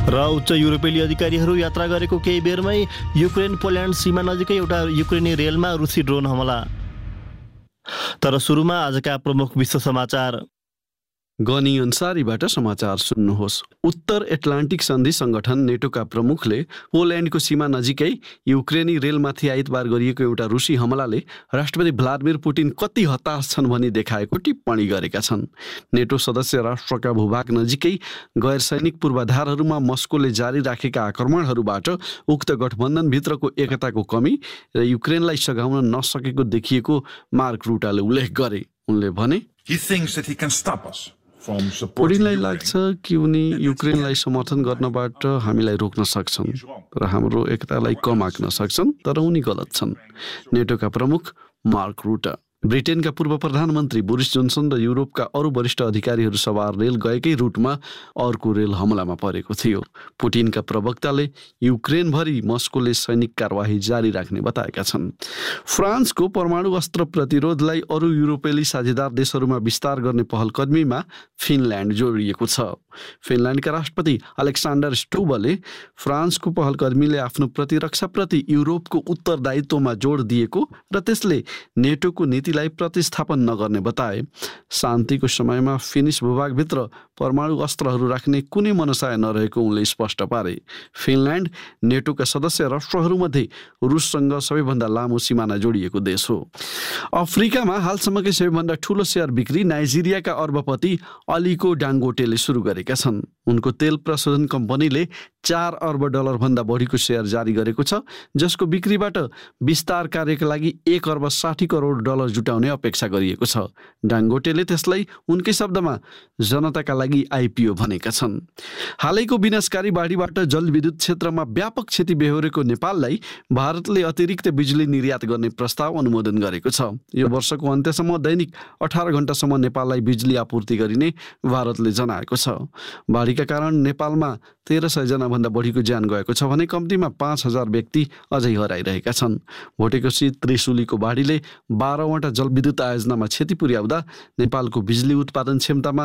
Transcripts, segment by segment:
र उच्च युरोपेली अधिकारीहरू यात्रा गरेको केही बेरमै युक्रेन पोल्यान्ड सीमा नजिकै एउटा युक्रेनी रेलमा रुसी ड्रोन हमला। तर सुरुमा आजका प्रमुख विश्व समाचार। गनी अन्सारीबाट समाचार सुन्नुहोस्। उत्तर एटलान्टिक सन्धि संगठन नेटोका प्रमुखले पोल्यान्डको सीमा नजिकै युक्रेनी रेलमाथि आइतबार गरिएको एउटा रुसी हमलाले राष्ट्रपति भ्लादिमिर पुटिन कति हताश छन् भनी देखाएको टिप्पणी गरेका छन्। नेटो सदस्य राष्ट्रका भूभाग नजिकै गैर सैनिक पूर्वाधारहरूमा मस्कोले जारी राखेका आक्रमणहरूबाट उक्त गठबन्धनभित्रको एकताको कमी र युक्रेनलाई सघाउन नसकेको देखिएको मार्क रुटाले उल्लेख गरे। उनले भने पुटिनलाई लाग्छ कि उनी युक्रेनलाई समर्थन गर्नबाट हामीलाई रोक्न सक्छन् र हाम्रो एकतालाई कम आँक्न सक्छन्, तर उनी गलत छन्। नेटोका प्रमुख मार्क रुटा। ब्रिटेनका पूर्व प्रधानमन्त्री बोरिस जोन्सन र युरोपका अरू वरिष्ठ अधिकारीहरू सवार रेल गएकै रुटमा अर्को रेल हमलामा परेको थियो। पुटिनका प्रवक्ताले युक्रेनभरि मस्कोले सैनिक कारवाही जारी राख्ने बताएका छन्। फ्रान्सको परमाणु अस्त्र प्रतिरोधलाई अरू युरोपेली साझेदार देशहरूमा विस्तार गर्ने पहलकदमीमा फिनल्यान्ड जोडिएको छ। फिनल्यान्डका राष्ट्रपति अलेक्सान्डर स्टुबले फ्रान्सको पहलकदमीले आफ्नो प्रतिरक्षाप्रति युरोपको उत्तरदायित्वमा जोड दिएको र त्यसले नेटोको नीतिलाई प्रतिस्थापन नगर्ने बताए। शान्तिको समयमा फिनिस भूभागभित्र परमाणु अस्त्रहरू राख्ने कुनै मनसाय नरहेको उनले स्पष्ट पारे। फिनल्यान्ड नेटोका सदस्य राष्ट्रहरूमध्ये रुससँग सबैभन्दा लामो सिमाना जोडिएको देश हो। अफ्रिकामा हालसम्मकै सबैभन्दा ठूलो सेयर बिक्री नाइजेरियाका अर्बपति अलीको डाङ्गोटेले सुरु गरेका छन्। उनको तेल प्रशोधन कम्पनीले $4 अर्ब भन्दा बढीको सेयर जारी गरेको छ, जसको बिक्रीबाट विस्तार कार्यका लागि $1.60 अर्ब जुटाउने अपेक्षा गरिएको छ। डाङ्गोटेले त्यसलाई उनकै शब्दमा जनताका लागि आइपिओ भनेका छन्। हालैको विनाशकारी बाढीबाट जलविद्युत क्षेत्रमा व्यापक क्षति बेहोरेको नेपाललाई भारतले अतिरिक्त बिजुली निर्यात गर्ने प्रस्ताव अनुमोदन गरेको छ। यो वर्षको अन्त्यसम्म दैनिक 18 घण्टासम्म नेपाललाई बिजुली आपूर्ति गरिने भारतले जनाएको छ। बाढीका कारण नेपालमा 1300 जना भन्दा बढीको ज्यान गएको छ भने कम्तीमा 5000 व्यक्ति अझै हराइरहेका छन्। भोटेकोशी त्रिशुलीको बाढीले 12वटा जलविद्युत आयोजनामा क्षति पुर्याउँदा नेपालको बिजुली उत्पादन क्षमतामा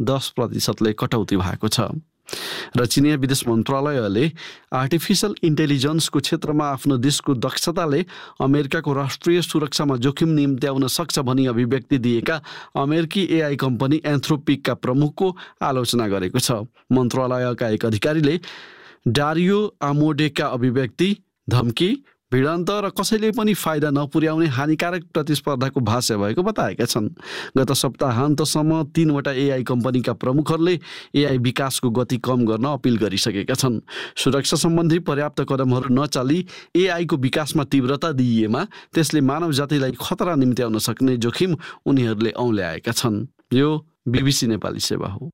10% कटौती भएको छ। र चिनिया विदेश मन्त्रालयले आर्टिफिसियल इन्टेलिजेन्सको क्षेत्रमा आफ्नो देशको दक्षताले अमेरिकाको राष्ट्रिय सुरक्षामा जोखिम निम्त्याउन सक्छ भनी अभिव्यक्ति दिएका अमेरिकी एआई कम्पनी एन्थ्रोपिकका प्रमुखको आलोचना गरेको छ। मन्त्रालयका एक अधिकारीले डारियो आमोडेका अभिव्यक्ति, धम्की, भिडन्त र कसैले पनि फाइदा नपुर्याउने हानिकारक प्रतिस्पर्धाको भाष्य भएको बताएका छन्। गत सप्ताहन्तसम्म 3वटा एआई कम्पनीका प्रमुखहरूले एआई विकासको गति कम गर्न अपिल गरिसकेका छन्। सुरक्षा सम्बन्धी पर्याप्त कदमहरू नचाली एआईको विकासमा तीव्रता दिइएमा त्यसले मानव जातिलाई खतरा निम्त्याउन सक्ने जोखिम उनीहरूले औँल्याएका छन्। यो बीबीसी नेपाली सेवा हो।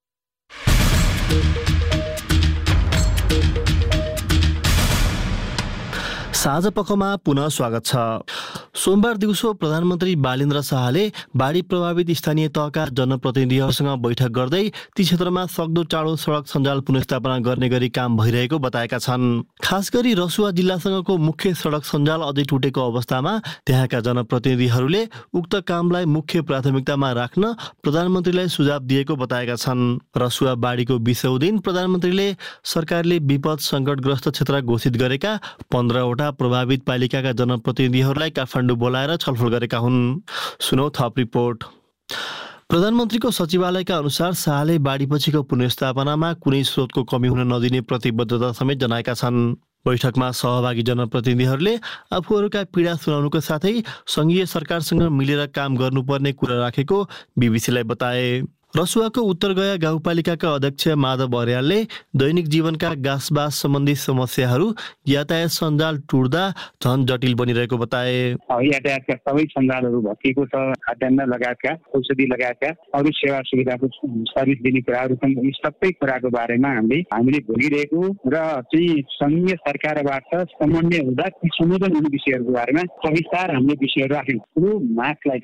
साझा पखमा पुनः स्वागत छ। सोमबार दिउँसो प्रधानमन्त्री बालेन्द्र शाहले बाढी प्रभावित स्थानीय तहका जनप्रतिनिधिहरूसँग बैठक गर्दै ती क्षेत्रमा सक्दो चाँडो सडक सञ्जाल पुनर्स्थापना गर्ने गरी काम भइरहेको बताएका छन्। खास गरी रसुवा जिल्लासँगको मुख्य सडक सञ्जाल अझै टुटेको अवस्थामा त्यहाँका जनप्रतिनिधिहरूले उक्त कामलाई मुख्य प्राथमिकतामा राख्न प्रधानमन्त्रीलाई सुझाव दिएको बताएका छन्। रसुवा बाढीको 20औं दिन प्रधानमन्त्रीले सरकारले विपद सङ्कटग्रस्त क्षेत्र घोषित गरेका 15वटा प्रभावित पालिकाका जनप्रतिनिधिहरूलाई काठमाडौँ बोलाएर छलफल गरेका हुन्। सुनौ थप रिपोर्ट। प्रधानमन्त्रीको सचिवालयका अनुसार शाहले बाढीपछिको पुनर्स्थापनामा कुनै स्रोतको कमी हुन नदिने प्रतिबद्धता समेत जनाएका छन्। बैठकमा सहभागी जनप्रतिनिधिहरूले आफूहरूका पीडा सुनाउनुको साथै सङ्घीय सरकारसँग मिलेर काम गर्नुपर्ने कुरा राखेको बीबीसीलाई बताए। रसुवाको उत्तरगया गाउँपालिकाका अध्यक्ष माधव अर्यालले दैनिक जीवनका गाँसबास सम्बन्धी समस्याहरू यातायात सञ्जाल टुट्दा झन जटिल बनिरहेको बताए। यातायातका सबै सञ्जालहरू भत्किएको छ। खाद्यान्न लगायतका औषधि लगायतका अरू सेवा सुविधाको सर्भिस दिने कुराहरू छन्। यी सबै कुराको बारेमा हामीले भोगिरहेको र चाहिँ सङ्घीय सरकारबाट समन्वय हुँदा ती सम्बोधन हुने विषयहरूको बारेमा सविस्तार हामीले विषयहरू राख्यौँ। ठुलो मागलाई चाहिँ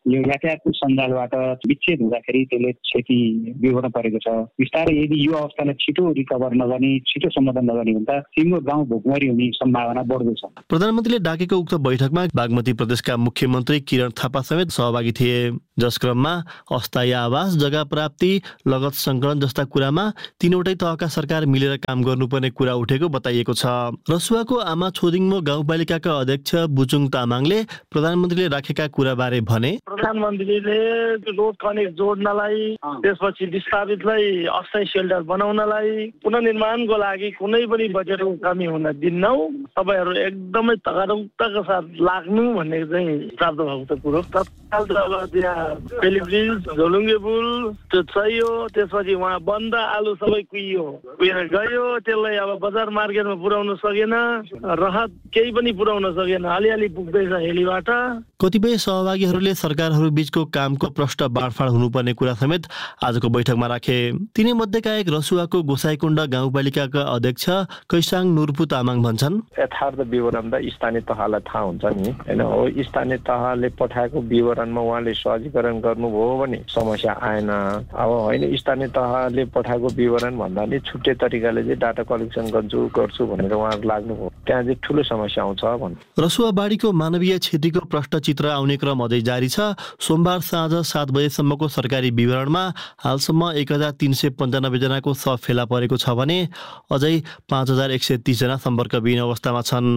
यो यातायातको सञ्जालबाट विच्छेद हुँदाखेरि त्यसले क्षति बिहोर्न परेको छ। बिस्तारै यदि यो अवस्थालाई छिटो रिकभर नगर्ने, छिटो समाधान नगर्ने हुँदा सिङ्गो गाउँ भोकमरी हुने सम्भावना बढ्दो छ। प्रधानमन्त्रीले डाकेको उक्त बैठकमा बागमती प्रदेशका मुख्यमन्त्री किरण थापा समेत सहभागी थिए, जस क्रममा अस्थायी आवास, जग्गा प्राप्ति, लगत सङ्कलन जस्ता कुरामा तीनवटै तहका सरकार मिलेर काम गर्नुपर्ने कुरा उठेको बताइएको छ। रसुवाको आमा छोदिङमो गाउँपालिकाका अध्यक्ष बुचुङ तामाङले प्रधानमन्त्रीले राखेका कुराबारे भने, प्रधानमन्त्रीले रोड कनेक्ट जोड्नलाई, त्यसपछि विस्थापितलाई अस्थायी सेल्टर बनाउनलाई, पुनर्निर्माणको लागि कुनै पनि बजेटको कमी हुन दिन्नौ, तपाईहरू एकदमै तगारौताका साथ लाग्नु भन्ने चाहिँ प्राप्त भएको छ कुरो। तत्काल त अब त्यहाँ पेलिब्रिज, झोलुङ्गे पुल त्यो चाहियो, त्यसपछि उहाँ बन्द आलु सबै कुहिएर गयो, त्यसलाई अब बजार मार्केटमा पुर्याउन सकेन, राहत केही पनि पुर्याउन सकेन, अलिअलि पुग्दैछ हेलीबाट। कतिपय सहभागीहरूले सरकारहरू बीचको कामको प्रष्ट बाँडफाँड हुनुपर्ने कुरा समेत आजको बैठकमा राखे। तिनै मध्येका एक रसुवाको गोसाईकुण्ड गाउँपालिकाका अध्यक्ष कैसाङ नुर्पु तामाङ भन्छन्, यथार्थ विवरण त स्थानीय तहलाई थाहा हुन्छ नि हैन। हो स्थानीय तहले पठाएको विवरणमा उहाँले सहजीकरण गर्नुभयो भने समस्या आएन। अब होइन स्थानीय तहले पठाएको विवरण भन्दा नि छुट्टै तरिकाले चाहिँ डाटा कलेक्सन गर्छु भनेर उहाँहरू लाग्नुभयो, त्यहाँ चाहिँ ठुलो समस्या आउँछ भन्नु। रसुवा बाढीको मानवीय क्षतिको प्रष्ट चित्र आउने क्रम अझै जारी छ। सोमबार साँझ 7 बजेसम्मको सरकारी विवरणमा हालसम्म 1395 जनाको शव फेला परेको छ भने अझै 5130 जना सम्पर्कविहीन अवस्थामा छन्।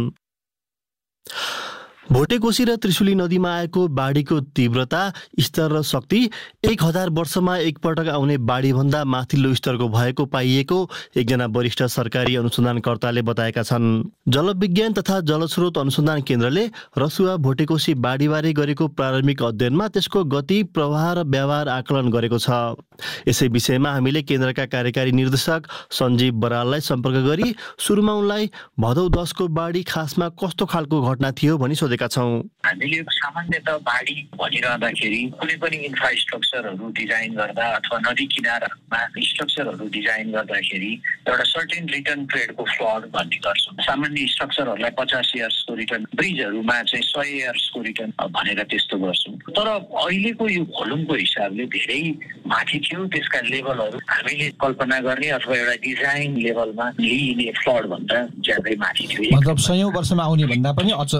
भोटेकोशी र त्रिशुली नदीमा आएको बाढीको तीव्रता, स्तर र शक्ति 1000 वर्षमा एकपटक आउने बाढीभन्दा माथिल्लो स्तरको भएको पाइएको एकजना वरिष्ठ सरकारी अनुसन्धानकर्ताले बताएका छन्। जलविज्ञान तथा जलस्रोत अनुसन्धान केन्द्रले रसुवा भोटेकोशी बाढीबारे गरेको प्रारम्भिक अध्ययनमा त्यसको गति, प्रवाह र व्यवहार आकलन गरेको छ। यसै विषयमा हामीले केन्द्रका कार्यकारी निर्देशक सञ्जीव बराललाई सम्पर्क गरी सुरुमा उनलाई भदौ 10 को बाढी खासमा कस्तो खालको घटना थियो भनी सोधेका छौं। हामीले सामान्यतः बाढी भनिरहँदाखेरि कुनै पनि इन्फ्रास्ट्रक्चरहरू डिजाइन गर्दा अथवा नदी किनारामा स्ट्रक्चरहरू डिजाइन गर्दाखेरि एउटा सर्टेन रिटर्न पिरियडको फ्लड भन्ने गर्छौँ। सामान्य स्ट्रक्चरहरूलाई 50 इयर्सको रिटर्न, ब्रिजहरूमा चाहिँ 100 इयर्सको रिटर्न भनेर त्यस्तो गर्छौँ। तर अहिलेको यो भोल्युमको हिसाबले धेरै माथि थियो, त्यसका लेभलहरू हामीले कल्पना गर्ने अथवा एउटा डिजाइन लेभलमा लिइने फ्लड भन्दा ज्यादै माथि थियो। मतलब 100 वर्षमा आउने भन्दा पनि अझ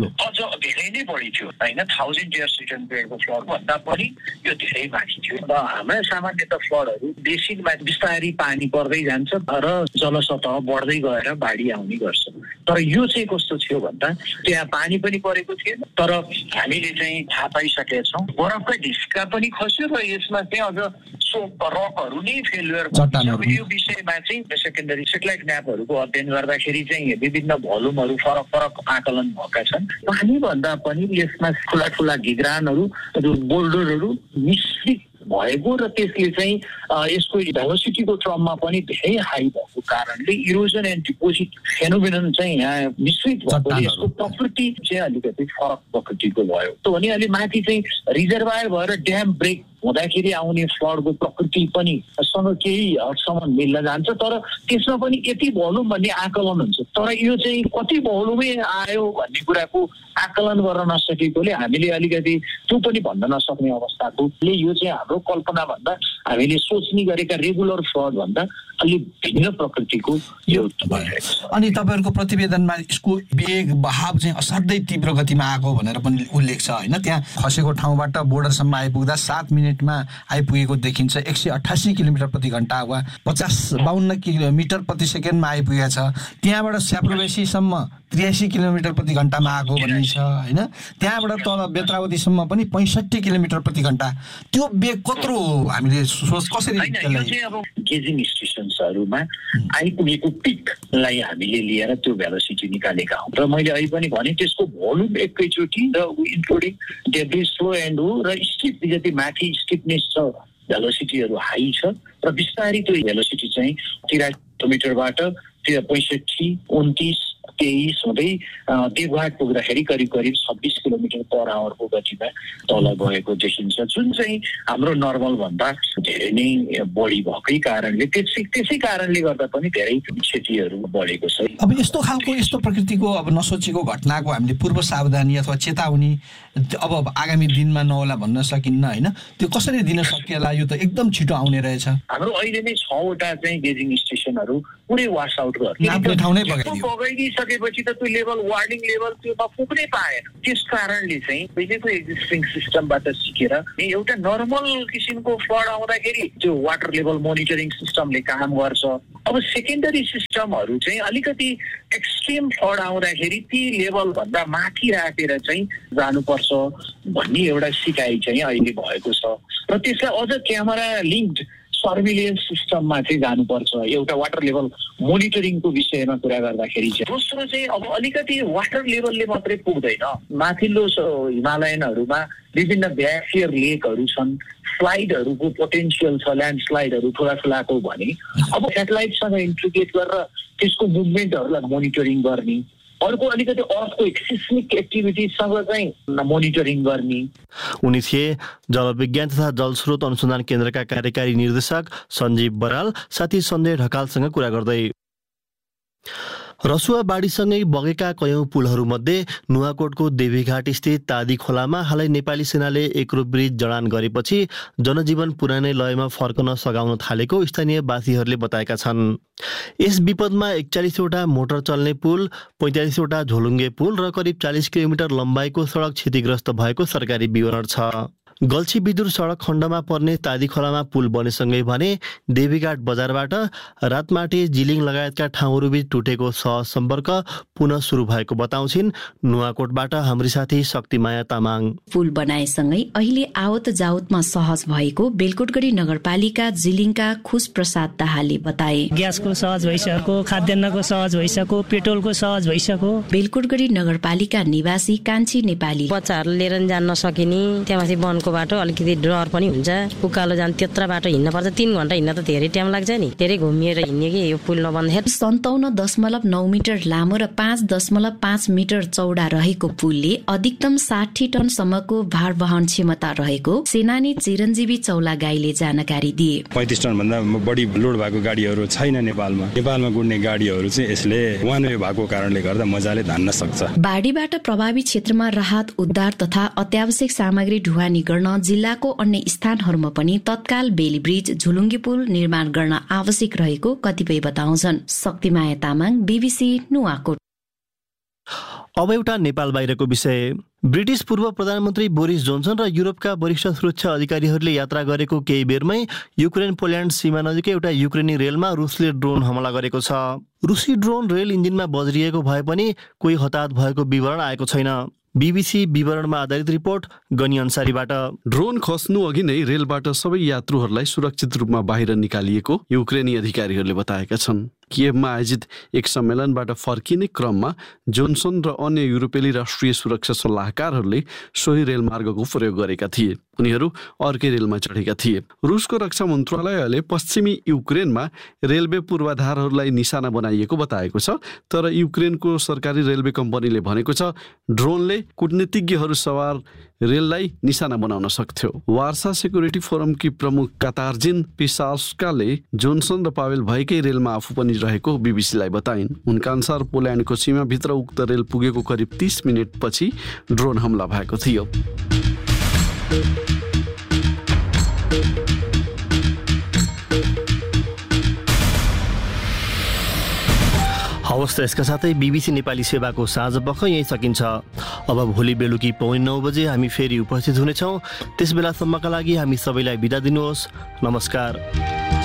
धेरै नै बढी थियो होइन। 1000 इयर्स रिटर्न पिरियडको फ्लड भन्दा पनि यो धेरै माथि थियो। र हाम्रा सामान्यतः फ्लडहरू बेसिनमा बिस्तारै पानी पर्दै जान्छ र जलसतह बढ्दै गएर बाढी आउने गर्छ। तर यो चाहिँ कस्तो थियो भन्दा त्यहाँ पानी पनि परेको थिएन, तर हामीले चाहिँ थाहा पाइसकेका छौँ बरफका ढिस्का पनि खस्यो र यसमा चाहिँ अझ रकहरू नै फेलुयर। यो विषयमा चाहिँ सेकेन्डरी सेटेलाइट म्यापहरूको अध्ययन गर्दाखेरि चाहिँ विभिन्न भोल्युमहरू फरक फरक आकलन भएका छन्। पानी भन्दा पनि यसमा ठुला ठुला घिग्रानहरू, बोल्डरहरू मिश्रित भएको र त्यसले चाहिँ यसको भेलोसिटीको क्रममा पनि धेरै हाई भएको कारणले इरोजन एन्ड डिपोजिट फेनोमेनन चाहिँ यहाँ मिश्रित भएको, यसको प्रकृति चाहिँ अलिकति फरक प्रकृतिको भयो। त भने अलि माथि चाहिँ रिजर्भायर भएर ड्याम ब्रेक हुँदाखेरि आउने फ्लडको प्रकृति पनि सँग केही हदसम्म मिल्न जान्छ, तर त्यसमा पनि यति भोल्युम भन्ने आकलन हुन्छ। तर यो चाहिँ कति भोल्युमै आयो भन्ने कुराको आकलन गर्न नसकेकोले हामीले अलिकति त्यो पनि भन्न नसक्ने अवस्थाकोले यो चाहिँ हाम्रो कल्पना भन्दा हामीले सोच्ने गरेका रेगुलर फ्लड भन्दा अलिक भिन्न प्रकृतिको यो भइरहेको छ। अनि तपाईँहरूको प्रतिवेदनमा यसको वेग, बहाव चाहिँ असाध्यै तीव्र गतिमा आएको भनेर पनि उल्लेख छ होइन। त्यहाँ खसेको ठाउँबाट बोर्डरसम्म आइपुग्दा 7 मिनेटमा आइपुगेको देखिन्छ। 188 किलोमिटर प्रति घण्टा वा 52 किलोमिटर प्रति सेकेन्डमा आइपुगेको छ। त्यहाँबाट स्याप्रोबेसीसम्म 83 किलोमिटर प्रति घण्टामा आएको भन्ने छ होइन। त्यहाँबाट तल बेत्रावतीसम्म पनि 65 किलोमिटर प्रति घण्टा। त्यो वेग कत्रो हामीले कसरी गेजिङ स्टेसन्सहरूमा आइपुगेको पिकलाई हामीले लिएर त्यो भेलोसिटी निकालेका हौँ। र मैले अहिले पनि भने त्यसको भोल्युम एकैचोटि र इन्क्लुडिङ डेब्रिज फ्लो एन्ड हो र स्टिप जति माथि स्टिपनेस छ, भेलोसिटीहरू हाई छ र बिस्तारै त्यो भेलोसिटी चाहिँ 83 किलोमिटरबाट 65, 29, 23 हुँदै देवघाट पुग्दाखेरि करिब 26 किलोमिटर/आवर को गतिमा तल गएको देखिन्छ, जुन चाहिँ हाम्रो नर्मल भन्दा धेरै नै बढी भएकै कारणले त्यसै कारणले गर्दा पनि धेरै क्षतिहरू बढेको छ। अब यस्तो खालको यस्तो प्रकृतिको अब नसोचेको घटनाको हामीले पूर्व सावधानी अथवा चेतावनी अब आगामी दिनमा नहोला भन्न सकिन्न हैन, त्यो कसरी दिन सकिएला? यो त एकदम छिटो आउने रहेछ। हाम्रो अहिले नै 6 वटा चाहिँ गेजिङ स्टेसनहरू पुरै वास आउट बगाइदिसकेपछि त त्यो लेभल वार्निङ लेभल त्यो नपुग्नै पाएन। त्यस कारणले चाहिँ पहिलेको एक्जिस्टिङ सिस्टमबाट सिकेर एउटा नर्मल किसिमको फ्लड आउँदाखेरि त्यो वाटर लेभल मोनिटरिङ सिस्टमले काम गर्छ। अब सेकेन्डरी सिस्टमहरू चाहिँ अलिकति एक्सट्रिम फ्लड आउँदाखेरि ती लेभल भन्दा माथि राखेर चाहिँ जानुपर्छ भन्ने एउटा सिकाइ चाहिँ अहिले भएको छ र त्यसलाई अझ क्यामेरा लिङ्क्ड सर्भिलेन्स सिस्टममा चाहिँ जानुपर्छ एउटा वाटर लेभल मोनिटरिङको विषयमा कुरा गर्दाखेरि चाहिँ। दोस्रो चाहिँ अब अलिकति वाटर लेभलले मात्रै पुग्दैन, माथिल्लो हिमालयनहरूमा विभिन्न ग्लेसियर लेकहरू छन्, स्लाइडहरूको पोटेन्सियल छ, ल्यान्डस्लाइडहरू ठुलाठुलाको भने अब सेटेलाइटसँग इन्टिग्रेट गरेर त्यसको मुभमेन्टहरूलाई मोनिटरिङ गर्ने, अर्को अलिकति अर्थको सिस्मिक एक्टिभिटिजसँग चाहिँ मोनिटरिङ गर्ने। उनी थिए जलविज्ञान तथा जलस्रोत अनुसन्धान केन्द्रका कार्यकारी निर्देशक सञ्जीव बराल। साथी सञ्जय ढकालसँग कुरा गर्दै रसुवा बाढीसँगै बगेका कयौं पुलहरूमध्ये नुवाकोटको देवीघाट स्थित तादी खोलामा हालै नेपाली सेनाले एकरो ब्रिज जडान गरेपछि जनजीवन पुरानै लयमा फर्कन सघाउन थालेको स्थानीयवासीहरूले बताएका छन्। यस विपदमा 41वटा मोटर चल्ने पुल, 45वटा झोलुङ्गे पुल र करिब 40 किलोमिटर लम्बाइको सडक क्षतिग्रस्त भएको सरकारी विवरण छ। गल्छी विदुर सडक खण्डमा पर्ने तादी खोलामा पुल बनेसँगै भने देवीघाट बजारबाट रातमाटे जिलिङ लगायतका ठाउँहरूबीच टुटेको सहसम्पर्क पुनः सुरु भएको बताउँछिन् नुवाकोटबाट हाम्री साथी शक्तिमाया तामाङ। पुल बनाएसँगै अहिले आवत जावतमा सहज भएको बेलकोटगढी नगरपालिका जिलिङका खुश प्रसाद दाहालले बताए। ग्यासको सहज भइसक्यो, खाद्यान्नको सहज भइसक्यो, पेट्रोलको सहज भइसक्यो। बेलकोटगढी नगरपालिका निवासी कान्छी नेपाली बच्चाहरूले लिएर जान नसकिने, त्यहाँमाथि वनको बाटो अलिकति डर पनि हुन्छ, उकालो जान त्यत्र बाटो हिँड्न पर्छ, 3 घण्टा हिँड्न त धेरै टाइम लाग्छ नि, धेरै घुमिएर हिँड्ने कि यो पुल नबन्दाखेरि। 57.9 मिटर लामो र 5.5 मिटर चौडा रहेको पुलले अधिकतम 60 टनसम्मको भार वहन क्षमता रहेको सेनानी चिरञ्जीवी चौलागाईले जानकारी दिए। 35 टन भन्दा बढी लोड भएको गाडीहरू छैन नेपालमा गुड्ने गाडीहरू चाहिँ यसले वान वे भएको कारणले गर्दा मजाले धान्न सक्छ। बाढीबाट प्रभावित क्षेत्रमा राहत उद्धार तथा अत्यावश्यक सामग्री ढुवानी गर्न जिल्लाको अन्य स्थानहरूमा पनि तत्काल बेली ब्रिज, झुलुङ्गे पुल निर्माण गर्न आवश्यक रहेको कतिपय बताउँछन्। शक्तिमाया तामाङ, BBC नुवाकोट। अब एउटा नेपाल बाहिरको विषय। ब्रिटिस पूर्व प्रधानमन्त्री बोरिस जोन्सन र युरोपका वरिष्ठ सुरक्षा अधिकारीहरूले यात्रा गरेको केही बेरमै युक्रेन पोल्यान्ड सीमा नजिकै एउटा युक्रेनी रेलमा रुसले ड्रोन हमला गरेको छ। रुसी ड्रोन रेल इन्जिनमा बज्रिएको भए पनि कोही हताहत भएको विवरण आएको छैन। BBC विवरणमा आधारित रिपोर्ट गनी अन्सारीबाट। ड्रोन खस्नु अघि नै रेलबाट सबै यात्रुहरूलाई सुरक्षित रूपमा बाहिर निकालिएको युक्रेनी अधिकारीहरूले बताएका छन्। किएभमा आयोजित एक सम्मेलनबाट फर्किने क्रममा जोन्सन र अन्य युरोपेली राष्ट्रिय सुरक्षा सल्लाहकारहरूले सोही रेलमार्गको प्रयोग गरेका थिए। उनीहरू अर्कै रेलमा चढेका थिए। रुसको रक्षा मन्त्रालयले पश्चिमी युक्रेनमा रेलवे पूर्वाधारहरूलाई निशाना बनाइएको बताएको छ, तर युक्रेनको सरकारी रेलवे कम्पनीले भनेको छ ड्रोनले कूटनीतिज्ञहरू सवार रेललाई निशाना बनाउन सक्थ्यो। वार्सा सेक्युरिटी फोरमकी प्रमुख कातार्जिन पिसाल्स्काले जोन्सन र पावेल भएकै रेलमा आफू पनि रहेको बीबीसीलाई बताइन्। उनका अनुसार पोल्यान्डको सीमाभित्र उक्त रेल पुगेको करिब 30 मिनटपछि ड्रोन हमला भएको थियो। हवस् त यसका साथै BBC नेपाली सेवाको साँझपख यहीँ सकिन्छ। अब भोलि बेलुकी 9:15 बजे हामी फेरि उपस्थित हुनेछौँ। त्यस बेलासम्मका लागि हामी सबैलाई बिदा दिनुहोस्। नमस्कार।